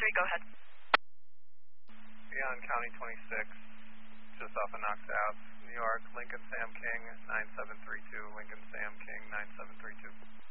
go ahead. Beyond County 26, just off of Knox Ave, New York, Lincoln Sam King, 9732, Lincoln Sam King, 9732.